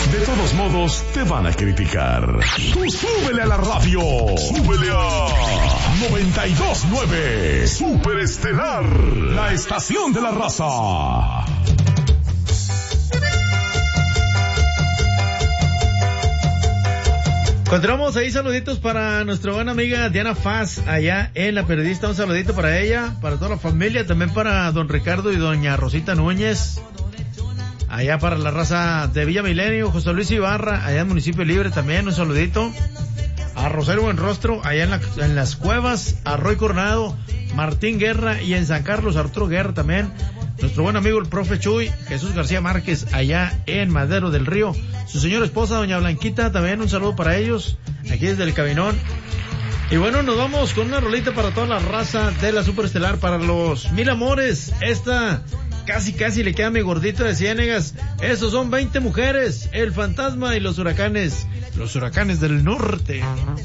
De todos modos, te van a criticar. Tú súbele a la radio. Súbele a 92.9. Super Estelar. La estación de la raza. Encontramos ahí saluditos para nuestra buena amiga Diana Faz, allá en La Periodista. Un saludito para ella, para toda la familia, también para don Ricardo y doña Rosita Núñez. Allá para la raza de Villa Milenio, José Luis Ibarra, allá en Municipio Libre también, un saludito. A Rosario Buenrostro, allá en las Cuevas, a Roy Coronado, Martín Guerra, y en San Carlos, Arturo Guerra también. Nuestro buen amigo el profe Chuy, Jesús García Márquez, allá en Madero del Río. Su señora esposa, doña Blanquita, también un saludo para ellos, aquí desde el Cabinón. Y bueno, nos vamos con una rolita para toda la raza de la Superestelar, para los Mil Amores. Esta casi le queda a mi gordito de Ciénegas. Esos son 20 mujeres, el fantasma y los huracanes del norte.